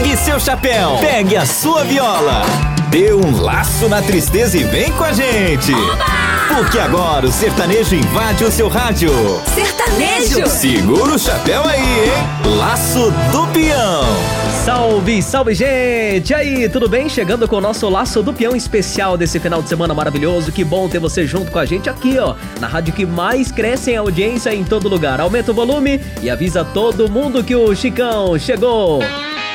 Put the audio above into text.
Pegue seu chapéu, pegue a sua viola, dê um laço na tristeza e vem com a gente. Porque agora o sertanejo invade o seu rádio. Sertanejo! Segura o chapéu aí, hein? Laço do Peão. Salve, salve, gente! E aí, tudo bem? Chegando com o nosso Laço do Peão especial desse final de semana maravilhoso. Que bom ter você junto com a gente aqui, ó, na rádio que mais cresce em audiência em todo lugar. Aumenta o volume e avisa todo mundo que o Chicão chegou.